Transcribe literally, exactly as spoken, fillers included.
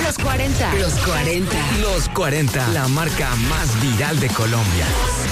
Los cuarenta. Los cuarenta. Los cuarenta, la marca más viral de Colombia.